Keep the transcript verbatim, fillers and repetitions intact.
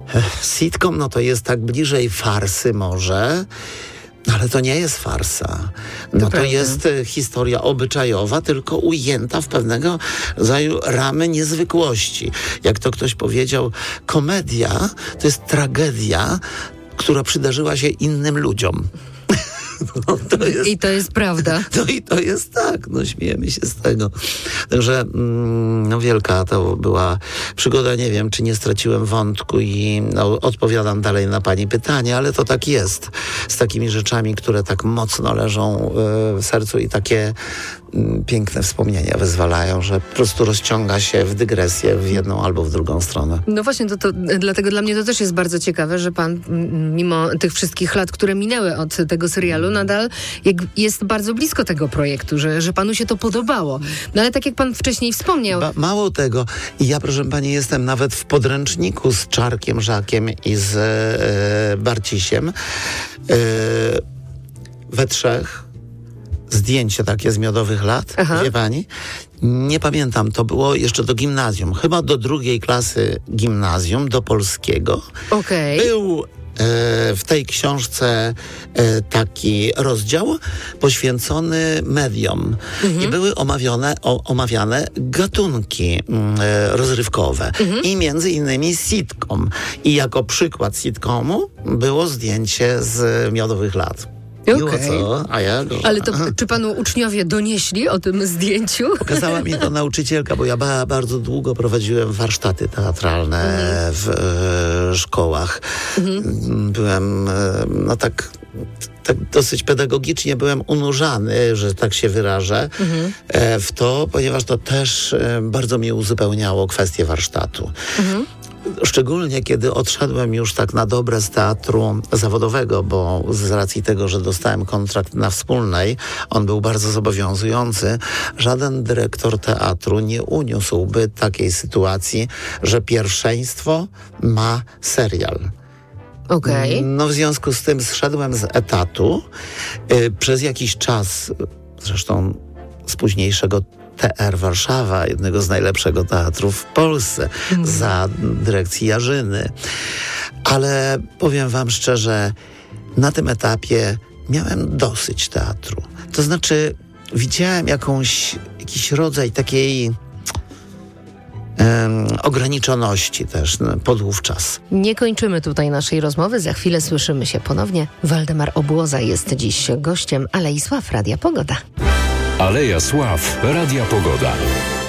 Sitcom, no to jest tak bliżej farsy może, ale to nie jest farsa. No to, to jest historia obyczajowa, tylko ujęta w pewnego rodzaju ramy niezwykłości. Jak to ktoś powiedział, komedia to jest tragedia, która przydarzyła się innym ludziom. No, to jest, I to jest prawda. No i to jest tak, no śmiejemy się z tego. Także mm, no wielka to była przygoda, nie wiem, czy nie straciłem wątku i no, odpowiadam dalej na pani pytanie, ale to tak jest. Z takimi rzeczami, które tak mocno leżą y, w sercu i takie y, piękne wspomnienia wyzwalają, że po prostu rozciąga się w dygresję w jedną albo w drugą stronę. No właśnie, to, to, dlatego dla mnie to też jest bardzo ciekawe, że pan mimo tych wszystkich lat, które minęły od tego serialu, nadal jak jest bardzo blisko tego projektu, że, że panu się to podobało. No ale tak jak pan wcześniej wspomniał... Ba- mało tego. I ja, proszę pani, jestem nawet w podręczniku z Czarkiem Żakiem i z e, Barcisiem. E, we trzech. Zdjęcie takie z Miodowych lat, Aha. wie pani? Nie pamiętam, to było jeszcze do gimnazjum. Chyba do drugiej klasy gimnazjum, do polskiego. Okay. Był w tej książce taki rozdział poświęcony mediom mhm. i były omawiane, o, omawiane gatunki rozrywkowe mhm. i między innymi sitcom. I jako przykład sitcomu było zdjęcie z Miodowych lat. Okay. Co? A ja go. Ale to czy panu uczniowie donieśli o tym zdjęciu? Pokazała mi to nauczycielka, bo ja ba, bardzo długo prowadziłem warsztaty teatralne mhm. w e, szkołach. Mhm. Byłem, e, no tak, tak dosyć pedagogicznie byłem unurzany, że tak się wyrażę, mhm. e, w to, ponieważ to też e, bardzo mnie uzupełniało kwestię warsztatu. Mhm. Szczególnie kiedy odszedłem już tak na dobre z teatru zawodowego, bo z racji tego, że dostałem kontrakt na Wspólnej, on był bardzo zobowiązujący, żaden dyrektor teatru nie uniósłby takiej sytuacji, że pierwszeństwo ma serial. Okay. No w związku z tym zszedłem z etatu. Yy, przez jakiś czas, zresztą z późniejszego T R Warszawa, jednego z najlepszego teatrów w Polsce, mm. za dyrekcji Jarzyny. Ale powiem wam szczerze, na tym etapie miałem dosyć teatru. To znaczy widziałem jakąś, jakiś rodzaj takiej um, ograniczoności też podwówczas. Nie kończymy tutaj naszej rozmowy. Za chwilę słyszymy się ponownie. Waldemar Obłoza jest dziś gościem Alei Sław Radia Pogoda. Aleja Sław Radia Pogoda.